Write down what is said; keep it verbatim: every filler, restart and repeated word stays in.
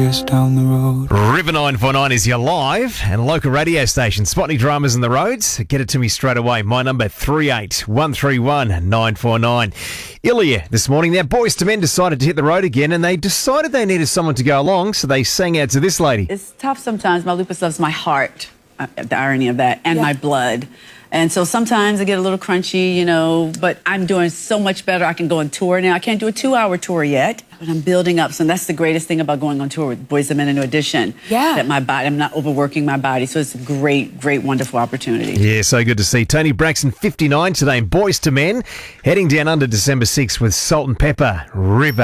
years down the road. River nine four nine is your live and local radio station. Spot any dramas in the roads? Get it to me straight away. My number three eight one three one nine four nine. Ilya this morning, their Boys to Men decided to hit the road again, and they decided they needed someone to go along, so they sang out to this lady. It's tough sometimes. My lupus loves my heart, uh, the irony of that, and Yeah. my blood. And so sometimes I get a little crunchy, you know, but I'm doing so much better. I can go on tour now. I can't do a two-hour tour yet, but I'm building up. So that's the greatest thing about going on tour with Boys to Men in New Edition. Yeah. That my body, I'm not overworking my body. So it's a great, great, wonderful opportunity. Yeah, so good to see. Tony Braxton, fifty-nine today in Boys to Men, heading down under December sixth with Salt and Pepper, River.